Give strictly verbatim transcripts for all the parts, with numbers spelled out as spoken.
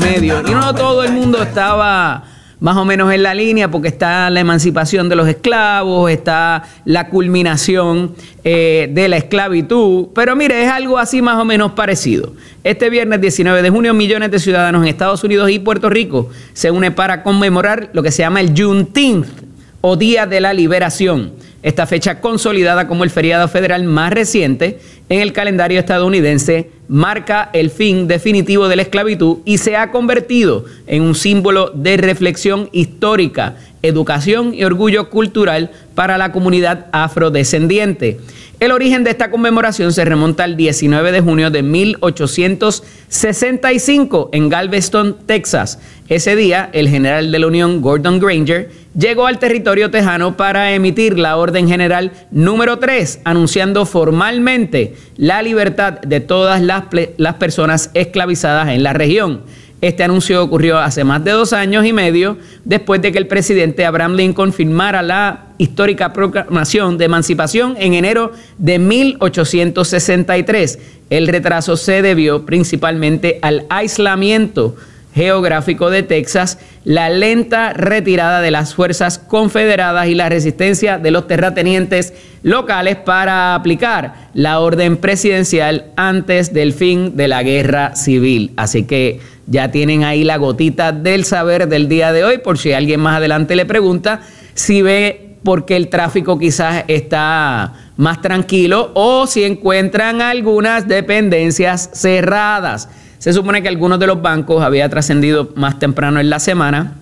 medio. Y no todo el mundo estaba más o menos en la línea, porque está la emancipación de los esclavos, está la culminación eh, de la esclavitud. Pero mire, es algo así más o menos parecido. Este viernes diecinueve de junio, millones de ciudadanos en Estados Unidos y Puerto Rico se unen para conmemorar lo que se llama el Juneteenth, o Día de la Liberación. Esta fecha, consolidada como el feriado federal más reciente en el calendario estadounidense, marca el fin definitivo de la esclavitud y se ha convertido en un símbolo de reflexión histórica, educación y orgullo cultural para la comunidad afrodescendiente. El origen de esta conmemoración se remonta al diecinueve de junio de mil ochocientos sesenta y cinco en Galveston, Texas. Ese día, el general de la Unión, Gordon Granger, llegó al territorio tejano para emitir la Orden General número tres, anunciando formalmente la libertad de todas las, las personas esclavizadas en la región. Este anuncio ocurrió hace más de dos años y medio después de que el presidente Abraham Lincoln firmara la histórica proclamación de emancipación en enero de mil ochocientos sesenta y tres. El retraso se debió principalmente al aislamiento geográfico de Texas, la lenta retirada de las fuerzas confederadas y la resistencia de los terratenientes locales para aplicar la orden presidencial antes del fin de la guerra civil. Así que ya tienen ahí la gotita del saber del día de hoy, por si alguien más adelante le pregunta si ve por qué el tráfico quizás está más tranquilo o si encuentran algunas dependencias cerradas. Se supone que algunos de los bancos había trascendido más temprano en la semana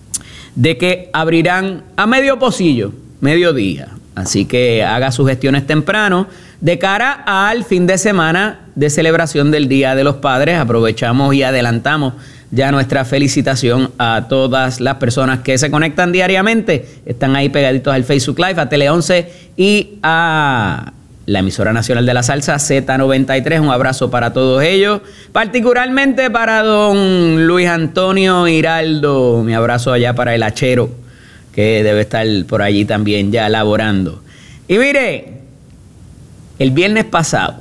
de que abrirán a medio pocillo, mediodía. Así que haga sus gestiones temprano de cara al fin de semana de celebración del Día de los Padres. Aprovechamos y adelantamos ya nuestra felicitación a todas las personas que se conectan diariamente. Están ahí pegaditos al Facebook Live, a Tele once y a la emisora nacional de la salsa Z noventa y tres. Un abrazo para todos ellos, particularmente para don Luis Antonio Hiraldo. Mi abrazo allá para el hachero, que debe estar por allí también ya laborando. Y mire, el viernes pasado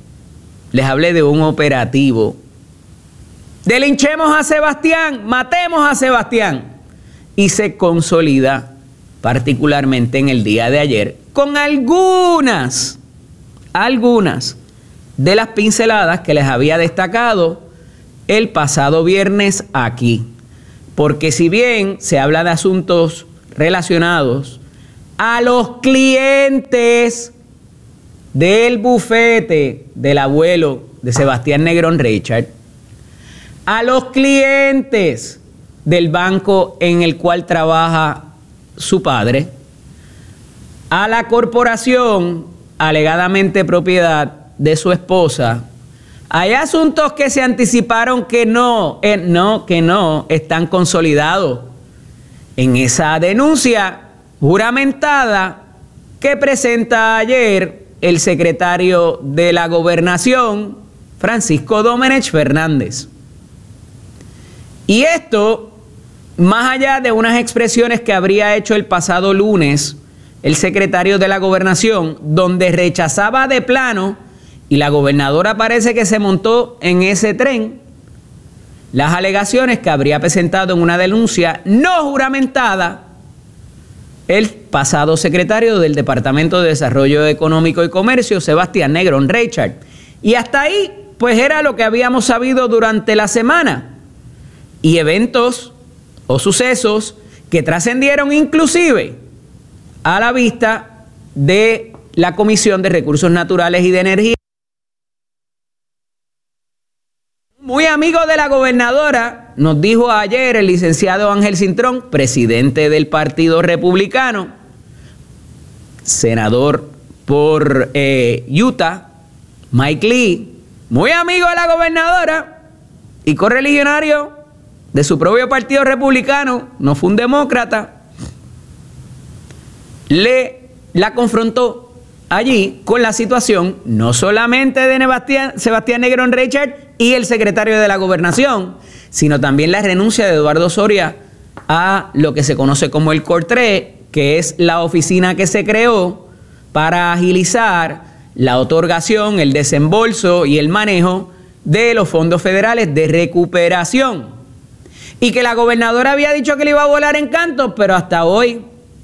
les hablé de un operativo de linchemos a Sebastián, matemos a Sebastián, y se consolida particularmente en el día de ayer con algunas algunas de las pinceladas que les había destacado el pasado viernes aquí. Porque si bien se habla de asuntos relacionados a los clientes del bufete del abuelo de Sebastián Negrón Richard, a los clientes del banco en el cual trabaja su padre, a la corporación alegadamente propiedad de su esposa, hay asuntos que se anticiparon que no, eh, no, que no están consolidados en esa denuncia juramentada que presenta ayer el secretario de la Gobernación, Francisco Domenech Fernández. Y esto, más allá de unas expresiones que habría hecho el pasado lunes el secretario de la Gobernación, donde rechazaba de plano, y la gobernadora parece que se montó en ese tren, las alegaciones que habría presentado en una denuncia no juramentada el pasado secretario del Departamento de Desarrollo Económico y Comercio, Sebastián Negrón Richard. Y hasta ahí, pues era lo que habíamos sabido durante la semana. Y eventos o sucesos que trascendieron inclusive a la vista de la Comisión de Recursos Naturales y de Energía. Muy amigo de la gobernadora, nos dijo ayer el licenciado Ángel Cintrón, presidente del Partido Republicano, senador por eh, Utah, Mike Lee, muy amigo de la gobernadora y correligionario de su propio Partido Republicano, no fue un demócrata, le la confrontó allí con la situación no solamente de Sebastián, Sebastián Negrón Richard y el secretario de la Gobernación, sino también la renuncia de Eduardo Soria a lo que se conoce como el CORTRE, que es la oficina que se creó para agilizar la otorgación, el desembolso y el manejo de los fondos federales de recuperación. Y que la gobernadora había dicho que le iba a volar en canto, pero hasta hoy,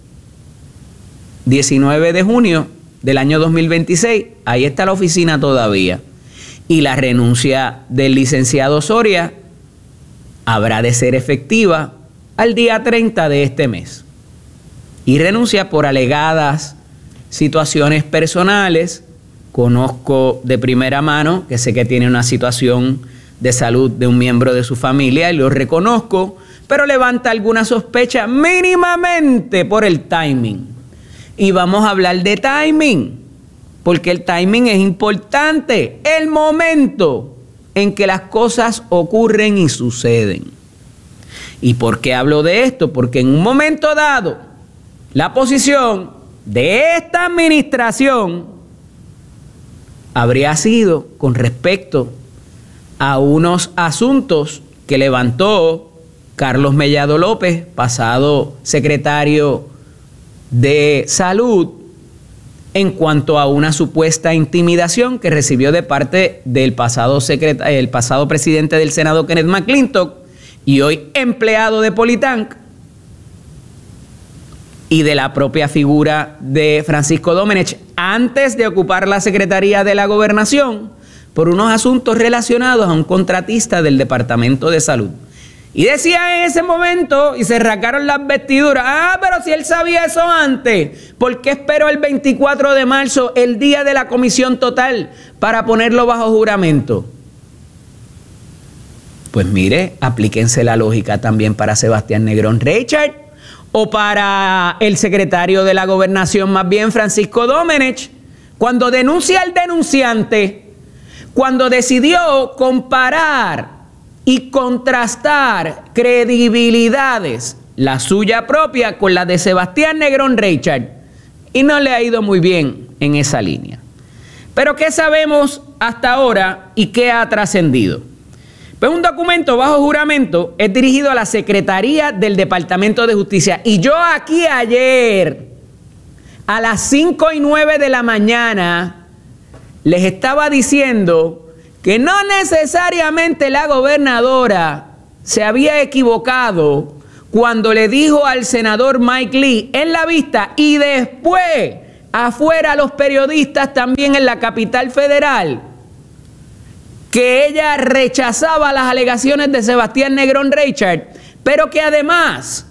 diecinueve de junio del año dos mil veintiséis, ahí está la oficina todavía. Y la renuncia del licenciado Soria habrá de ser efectiva al día treinta de este mes. Y renuncia por alegadas situaciones personales. Conozco de primera mano que sé que tiene una situación de salud de un miembro de su familia y lo reconozco, pero levanta alguna sospecha mínimamente por el timing. Y vamos a hablar de timing, porque el timing es importante, el momento en que las cosas ocurren y suceden. ¿Y por qué hablo de esto? Porque en un momento dado, la posición de esta administración habría sido con respecto a unos asuntos que levantó Carlos Mellado López, pasado secretario de Salud, en cuanto a una supuesta intimidación que recibió de parte del pasado, secreta- el pasado presidente del Senado, Kenneth McClintock, y hoy empleado de Politank, y de la propia figura de Francisco Domenech, antes de ocupar la Secretaría de la Gobernación, por unos asuntos relacionados a un contratista del Departamento de Salud. Y decía en ese momento, y se rasgaron las vestiduras, ah, pero si él sabía eso antes, ¿por qué esperó el veinticuatro de marzo, el día de la comisión total, para ponerlo bajo juramento? Pues mire, aplíquense la lógica también para Sebastián Negrón Reichard, o para el secretario de la Gobernación, más bien Francisco Domenech, cuando denuncia al denunciante, cuando decidió comparar y contrastar credibilidades, la suya propia con la de Sebastián Negrón Reichard, y no le ha ido muy bien en esa línea. Pero ¿qué sabemos hasta ahora y qué ha trascendido? Pues un documento bajo juramento es dirigido a la Secretaría del Departamento de Justicia. Y yo aquí ayer, a las cinco y nueve de la mañana, les estaba diciendo que no necesariamente la gobernadora se había equivocado cuando le dijo al senador Mike Lee en la vista y después afuera a los periodistas también en la capital federal que ella rechazaba las alegaciones de Sebastián Negrón Reichard, pero que además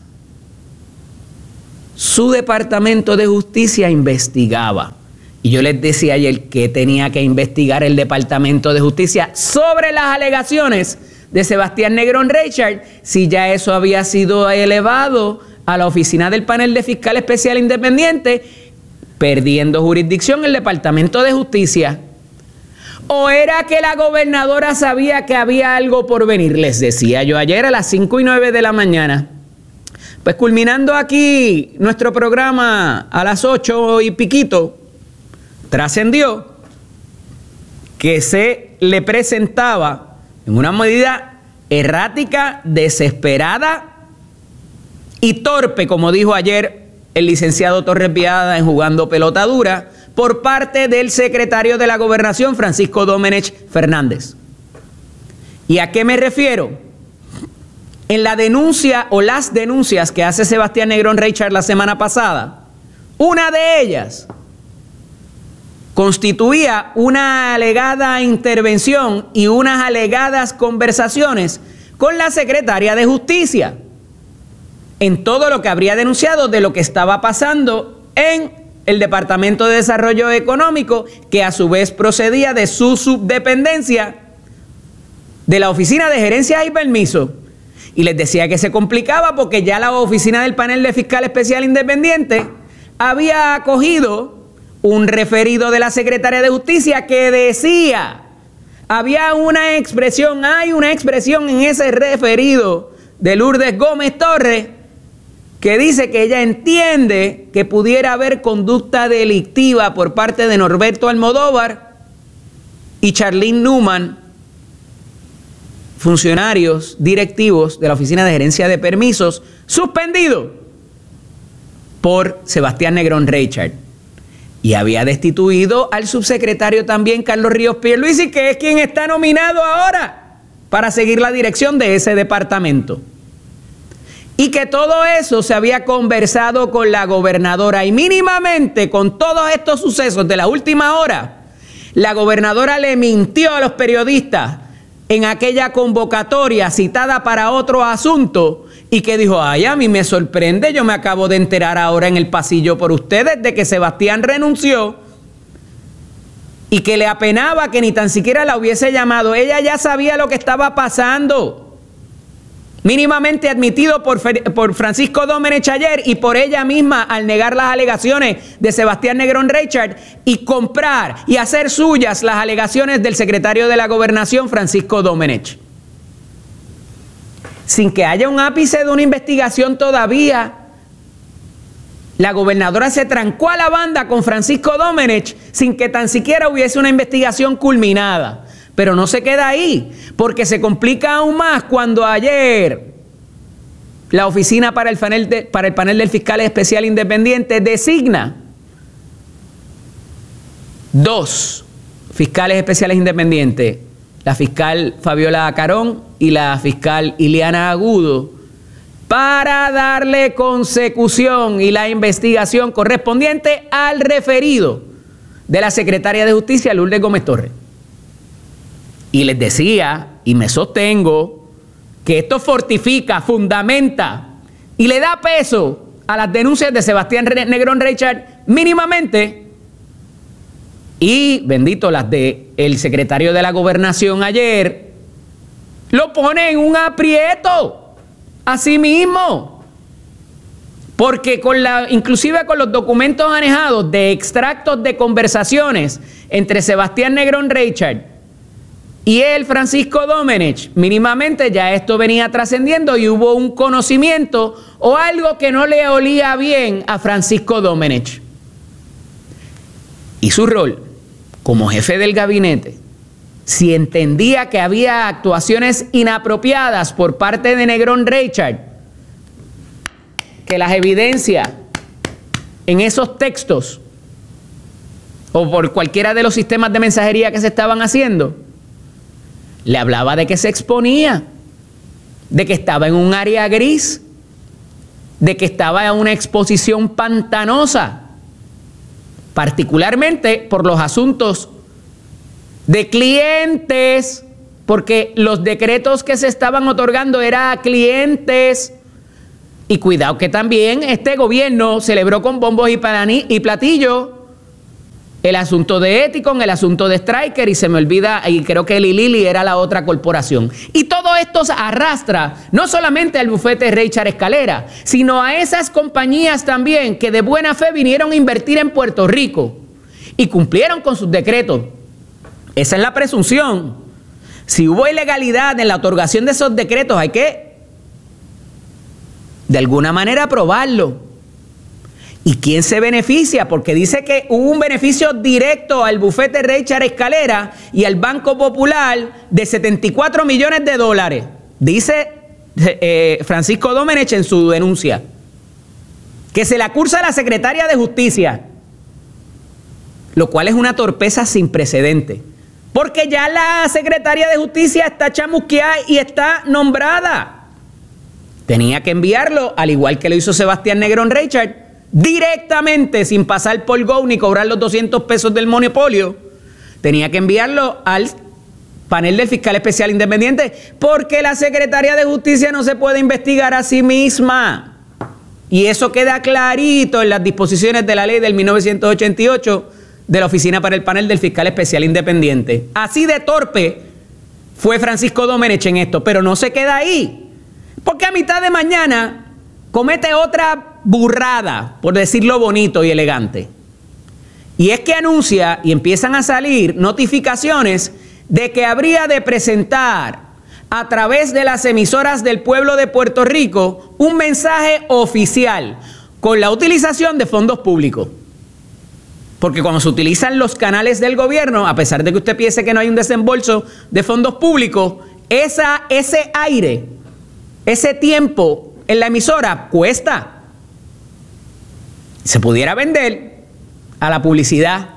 su Departamento de Justicia investigaba. Y yo les decía ayer que tenía que investigar el Departamento de Justicia sobre las alegaciones de Sebastián Negrón Reichard, si ya eso había sido elevado a la oficina del panel de fiscal especial independiente, perdiendo jurisdicción el Departamento de Justicia. ¿O era que la gobernadora sabía que había algo por venir? Les decía yo ayer a las cinco y nueve de la mañana. Pues culminando aquí nuestro programa a las ocho y piquito, trascendió que se le presentaba en una medida errática, desesperada y torpe, como dijo ayer el licenciado Torres Viada en Jugando Pelota Dura, por parte del secretario de la Gobernación, Francisco Domenech Fernández. ¿Y a qué me refiero? En la denuncia o las denuncias que hace Sebastián Negrón Reichard la semana pasada, una de ellas constituía una alegada intervención y unas alegadas conversaciones con la secretaria de Justicia en todo lo que habría denunciado de lo que estaba pasando en el Departamento de Desarrollo Económico, que a su vez procedía de su subdependencia de la Oficina de Gerencias y Permisos. Y les decía que se complicaba porque ya la oficina del panel de fiscal especial independiente había acogido un referido de la secretaria de Justicia que decía, había una expresión, hay una expresión en ese referido de Lourdes Gómez Torres que dice que ella entiende que pudiera haber conducta delictiva por parte de Norberto Almodóvar y Charlene Newman, funcionarios directivos de la Oficina de Gerencia de Permisos, suspendidos por Sebastián Negrón Reichard. Y había destituido al subsecretario también, Carlos Ríos Pierluisi, que es quien está nominado ahora para seguir la dirección de ese departamento. y que todo eso se había conversado con la gobernadora y mínimamente con todos estos sucesos de la última hora, la gobernadora le mintió a los periodistas en aquella convocatoria citada para otro asunto y que dijo, ay, a mí me sorprende, yo me acabo de enterar ahora en el pasillo por ustedes de que Sebastián renunció y que le apenaba que ni tan siquiera la hubiese llamado. Ella ya sabía lo que estaba pasando. Mínimamente admitido por, por Francisco Domenech ayer y por ella misma al negar las alegaciones de Sebastián Negrón Reichard y comprar y hacer suyas las alegaciones del secretario de la Gobernación, Francisco Domenech. Sin que haya un ápice de una investigación todavía, la gobernadora se trancó a la banda con Francisco Domenech sin que tan siquiera hubiese una investigación culminada. Pero no se queda ahí, porque se complica aún más cuando ayer la oficina para el panel, de, para el panel del fiscal especial independiente designa dos fiscales especiales independientes, la fiscal Fabiola Acarón y la fiscal Iliana Agudo, para darle consecución y la investigación correspondiente al referido de la secretaria de Justicia, Lourdes Gómez Torres. Y les decía, y me sostengo, que esto fortifica, fundamenta y le da peso a las denuncias de Sebastián Negrón Reichard mínimamente, y bendito las de el secretario de la Gobernación ayer, lo pone en un aprieto a sí mismo, porque con la, inclusive con los documentos anejados de extractos de conversaciones entre Sebastián Negrón Reichard y él, Francisco Domenech, mínimamente ya esto venía trascendiendo y hubo un conocimiento o algo que no le olía bien a Francisco Domenech. Y su rol como jefe del gabinete, si entendía que había actuaciones inapropiadas por parte de Negrón Reichard, que las evidencia en esos textos o por cualquiera de los sistemas de mensajería que se estaban haciendo, le hablaba de que se exponía, de que estaba en un área gris, de que estaba en una exposición pantanosa, particularmente por los asuntos de clientes, porque los decretos que se estaban otorgando eran a clientes. Y cuidado que también este gobierno celebró con bombos y platillos el asunto de Eticon, el asunto de Striker, y se me olvida, y creo que Lilili era la otra corporación. Y todo esto arrastra no solamente al bufete Reichard Escalera, sino a esas compañías también que de buena fe vinieron a invertir en Puerto Rico y cumplieron con sus decretos. Esa es la presunción. Si hubo ilegalidad en la otorgación de esos decretos, hay que de alguna manera probarlo. ¿Y quién se beneficia? Porque dice que hubo un beneficio directo al bufete Reichard Escalera y al Banco Popular de setenta y cuatro millones de dólares. Dice eh, Francisco Domenech en su denuncia. Que se le acusa a la secretaria de Justicia. Lo cual es una torpeza sin precedente. Porque ya la secretaria de Justicia está chamusqueada y está nombrada. Tenía que enviarlo, al igual que lo hizo Sebastián Negrón Reichard, directamente, sin pasar por Go ni cobrar los doscientos pesos del monopolio. Tenía que enviarlo al panel del fiscal especial independiente, porque la secretaria de Justicia no se puede investigar a sí misma. Y eso queda clarito en las disposiciones de la ley del mil novecientos ochenta y ocho de la Oficina para el Panel del Fiscal Especial Independiente. Así de torpe fue Francisco Domenech en esto, pero no se queda ahí, porque a mitad de mañana comete otra burrada, por decirlo bonito y elegante. Y es que anuncia y empiezan a salir notificaciones de que habría de presentar a través de las emisoras del pueblo de Puerto Rico un mensaje oficial con la utilización de fondos públicos. Porque cuando se utilizan los canales del gobierno, a pesar de que usted piense que no hay un desembolso de fondos públicos, esa, ese aire, ese tiempo en la emisora cuesta. Se pudiera vender a la publicidad.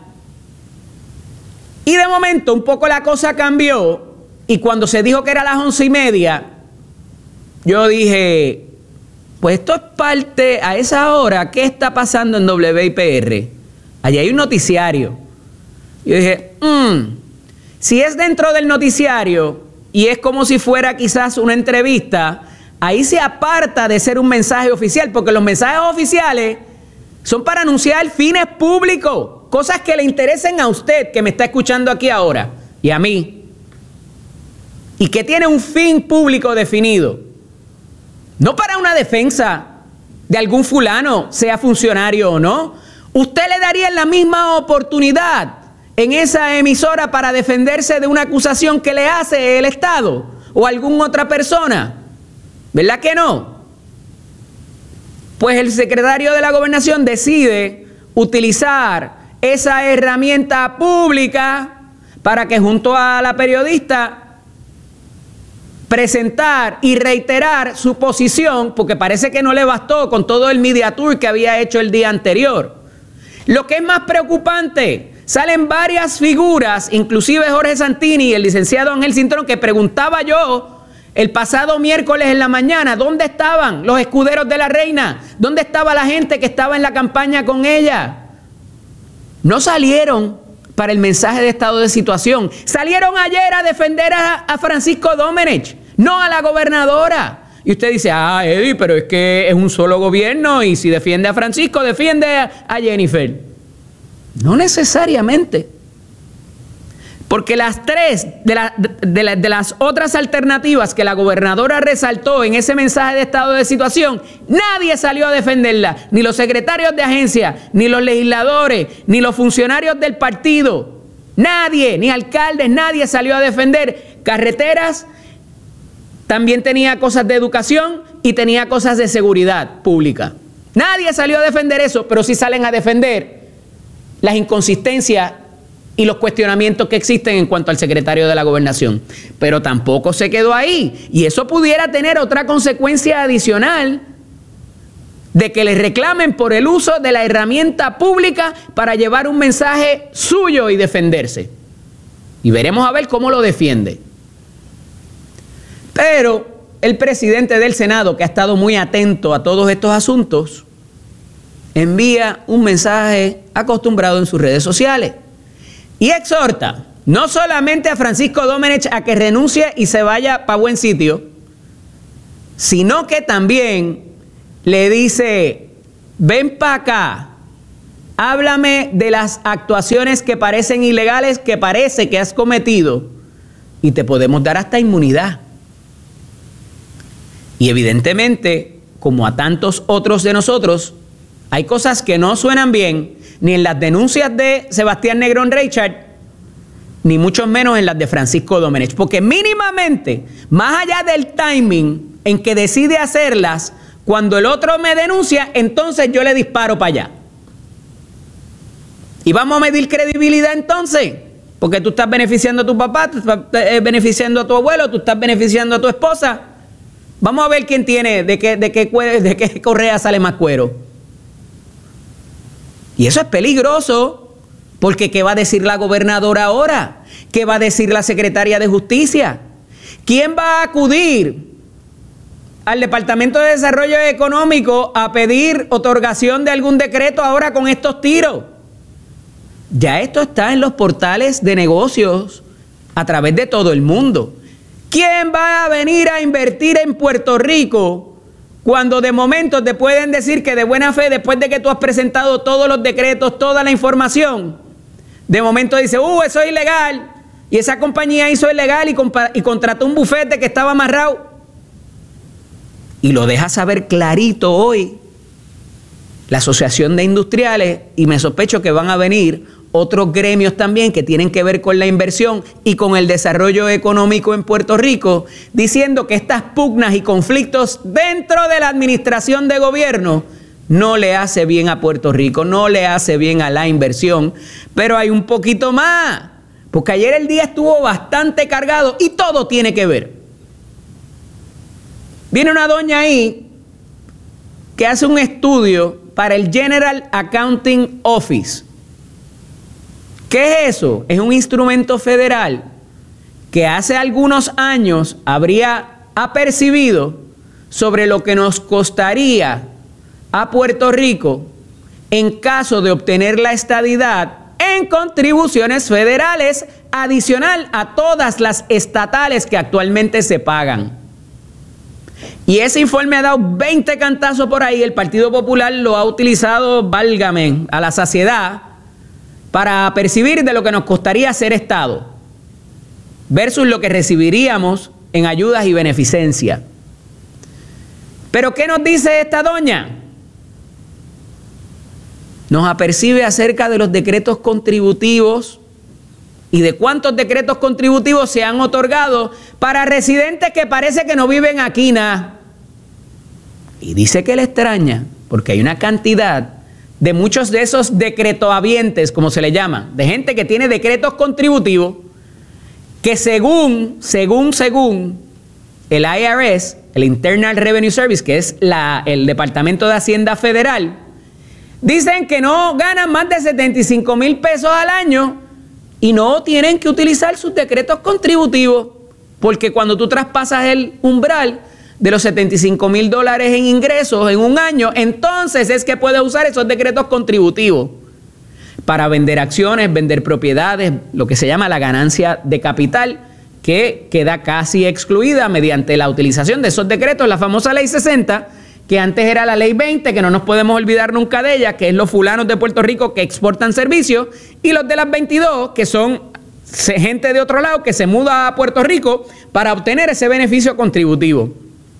Y de momento un poco la cosa cambió, y cuando se dijo que era a las once y media, yo dije, Pues esto es parte, a esa hora, ¿qué está pasando en W I P R? Allí hay un noticiario. Yo dije, mmm, si es dentro del noticiario y es como si fuera quizás una entrevista, ahí se aparta de ser un mensaje oficial, porque los mensajes oficiales son para anunciar fines públicos, cosas que le interesen a usted que me está escuchando aquí ahora y a mí, y que tiene un fin público definido, no para una defensa de algún fulano, sea funcionario o no. Usted le daría la misma oportunidad en esa emisora para defenderse de una acusación que le hace el Estado o alguna otra persona, ¿verdad que no? Pues el secretario de la Gobernación decide utilizar esa herramienta pública para que junto a la periodista presentar y reiterar su posición, porque parece que no le bastó con todo el media tour que había hecho el día anterior. Lo que es más preocupante, salen varias figuras, inclusive Jorge Santini y el licenciado Ángel Cintrón, que preguntaba yo el pasado miércoles en la mañana, ¿dónde estaban los escuderos de la reina? ¿Dónde estaba la gente que estaba en la campaña con ella? No salieron para el mensaje de estado de situación. Salieron ayer a defender a, a Francisco Domenech, no a la gobernadora. Y usted dice, ah, Eddie, pero es que es un solo gobierno y si defiende a Francisco, defiende a, a Jennifer. No necesariamente. Porque las tres de, la, de, la, de las otras alternativas que la gobernadora resaltó en ese mensaje de estado de situación, nadie salió a defenderla. Ni los secretarios de agencia, ni los legisladores, ni los funcionarios del partido. Nadie, ni alcaldes, nadie salió a defender. Carreteras también tenía cosas de educación y tenía cosas de seguridad pública. Nadie salió a defender eso, pero sí salen a defender las inconsistencias y los cuestionamientos que existen en cuanto al secretario de la Gobernación. Pero tampoco se quedó ahí. Y eso pudiera tener otra consecuencia adicional de que le reclamen por el uso de la herramienta pública para llevar un mensaje suyo y defenderse. Y veremos a ver cómo lo defiende. Pero el presidente del Senado, que ha estado muy atento a todos estos asuntos, envía un mensaje acostumbrado en sus redes sociales. Y exhorta no solamente a Francisco Domenech a que renuncie y se vaya para buen sitio, sino que también le dice, ven para acá, háblame de las actuaciones que parecen ilegales, que parece que has cometido, y te podemos dar hasta inmunidad. Y evidentemente, como a tantos otros de nosotros, hay cosas que no suenan bien, ni en las denuncias de Sebastián Negrón Reichard, ni mucho menos en las de Francisco Domenech, porque mínimamente, más allá del timing en que decide hacerlas, cuando el otro me denuncia, entonces yo le disparo para allá. Y vamos a medir credibilidad entonces, porque tú estás beneficiando a tu papá, tú estás beneficiando a tu abuelo, tú estás beneficiando a tu esposa. Vamos a ver quién tiene, de qué, de qué, de qué correa sale más cuero. Y eso es peligroso, porque ¿qué va a decir la gobernadora ahora? ¿Qué va a decir la secretaria de Justicia? ¿Quién va a acudir al Departamento de Desarrollo Económico a pedir otorgación de algún decreto ahora con estos tiros? Ya esto está en los portales de negocios a través de todo el mundo. ¿Quién va a venir a invertir en Puerto Rico cuando de momento te pueden decir que de buena fe, después de que tú has presentado todos los decretos, toda la información, de momento dice, uh, eso es ilegal, y esa compañía hizo ilegal y, y contrató un bufete que estaba amarrado? Y lo deja saber clarito hoy la Asociación de Industriales, y me sospecho que van a venir otros gremios también que tienen que ver con la inversión y con el desarrollo económico en Puerto Rico, diciendo que estas pugnas y conflictos dentro de la administración de gobierno no le hace bien a Puerto Rico, no le hace bien a la inversión. Pero hay un poquito más, porque ayer el día estuvo bastante cargado y todo tiene que ver. Viene una doña ahí que hace un estudio para el General Accounting Office. ¿Qué es eso? Es un instrumento federal que hace algunos años habría apercibido sobre lo que nos costaría a Puerto Rico en caso de obtener la estadidad en contribuciones federales adicional a todas las estatales que actualmente se pagan. Y ese informe ha dado veinte cantazos por ahí. El Partido Popular lo ha utilizado, válgame, a la saciedad para percibir de lo que nos costaría ser Estado versus lo que recibiríamos en ayudas y beneficencia. Pero ¿qué nos dice esta doña? Nos apercibe acerca de los decretos contributivos y de cuántos decretos contributivos se han otorgado para residentes que parece que no viven aquí nada. Y dice que le extraña, porque hay una cantidad de muchos de esos decretohabientes, como se le llama, de gente que tiene decretos contributivos, que según, según, según el I R S, el Internal Revenue Service, que es la, el Departamento de Hacienda Federal, dicen que no ganan más de setenta y cinco mil pesos al año y no tienen que utilizar sus decretos contributivos, porque cuando tú traspasas el umbral de los setenta y cinco mil dólares en ingresos en un año, entonces es que puedes usar esos decretos contributivos para vender acciones, vender propiedades, lo que se llama la ganancia de capital, que queda casi excluida mediante la utilización de esos decretos, la famosa ley sesenta, que antes era la ley veinte, que no nos podemos olvidar nunca de ella, que es los fulanos de Puerto Rico que exportan servicios, y los de las veintidós, que son gente de otro lado que se muda a Puerto Rico para obtener ese beneficio contributivo.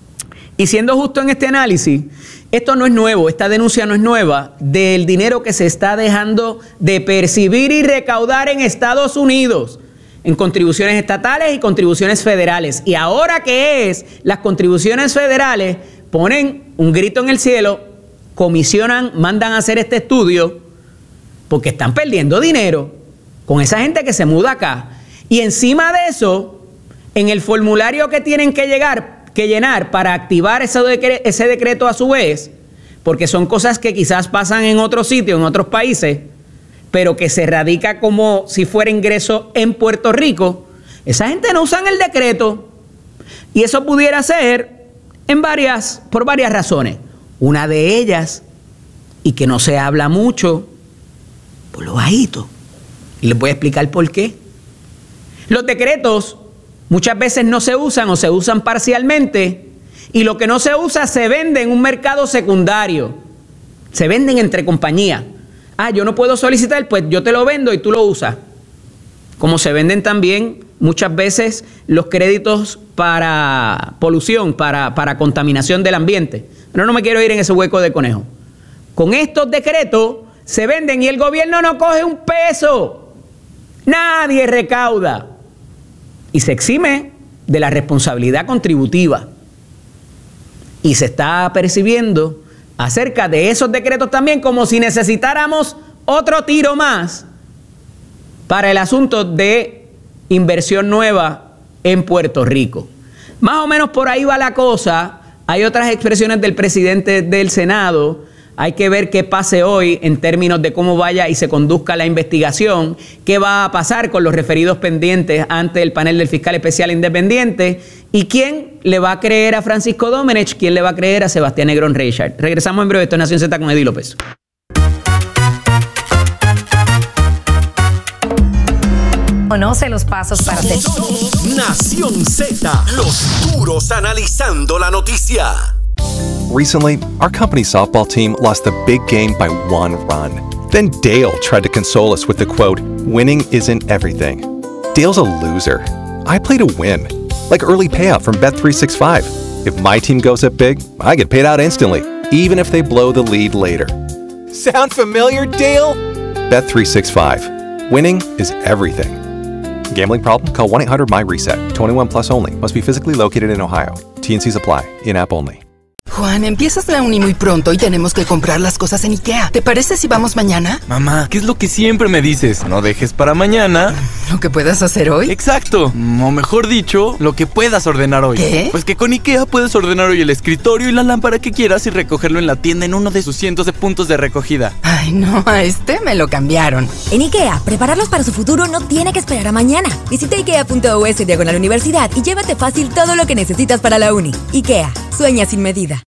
Y siendo justo en este análisis, esto no es nuevo, esta denuncia no es nueva, del dinero que se está dejando de percibir y recaudar en Estados Unidos, en contribuciones estatales y contribuciones federales. Y ahora que es, las contribuciones federales ponen un grito en el cielo, comisionan, mandan a hacer este estudio, porque están perdiendo dinero con esa gente que se muda acá. Y encima de eso, en el formulario que tienen que llegar, que llenar para activar ese, decre ese decreto a su vez, porque son cosas que quizás pasan en otros sitios, en otros países, pero que se radica como si fuera ingreso en Puerto Rico, esa gente no usa el decreto. Y eso pudiera ser en varias, por varias razones. Una de ellas, y que no se habla mucho, por lo bajito. Y les voy a explicar por qué. Los decretos muchas veces no se usan o se usan parcialmente, y lo que no se usa se vende en un mercado secundario. Se venden entre compañías. Ah, yo no puedo solicitar, pues yo te lo vendo y tú lo usas. Como se venden también muchas veces los créditos para polución, para, para contaminación del ambiente. Pero no me quiero ir en ese hueco de conejo. Con estos decretos se venden y el gobierno no coge un peso. Nadie recauda. Y se exime de la responsabilidad contributiva. Y se está percibiendo acerca de esos decretos también como si necesitáramos otro tiro más para el asunto de inversión nueva en Puerto Rico. Más o menos por ahí va la cosa. Hay otras expresiones del presidente del Senado. Hay que ver qué pase hoy en términos de cómo vaya y se conduzca la investigación, qué va a pasar con los referidos pendientes ante el panel del fiscal especial independiente y quién le va a creer a Francisco Domenech, quién le va a creer a Sebastián Negrón Reichard. Regresamos en breve. Esto es Nación Z con Eddie López. Conoce los pasos para hacer. Nación Z, los duros analizando la noticia. Recently, our company's softball team lost the big game by one run. Then Dale tried to console us with the quote, "Winning isn't everything." Dale's a loser. I play to win, like early payout from Bet three sixty-five. If my team goes up big, I get paid out instantly, even if they blow the lead later. Sound familiar, Dale? Bet three sixty-five. Winning is everything. Gambling problem? Call one eight hundred M Y RESET. twenty-one plus only. Must be physically located in Ohio. T and C's apply. In-app only. Juan, empiezas la uni muy pronto y tenemos que comprar las cosas en IKEA. ¿Te parece si vamos mañana? Mamá, ¿qué es lo que siempre me dices? No dejes para mañana ¿Lo que puedas hacer hoy? Exacto, o mejor dicho, lo que puedas ordenar hoy. ¿Qué? Pues que con IKEA puedes ordenar hoy el escritorio y la lámpara que quieras y recogerlo en la tienda en uno de sus cientos de puntos de recogida. Ay, no, a este me lo cambiaron. En IKEA, prepararlos para su futuro no tiene que esperar a mañana. Visita ikea punto u s diagonal universidad y llévate fácil todo lo que necesitas para la uni. IKEA, sueña sin medida.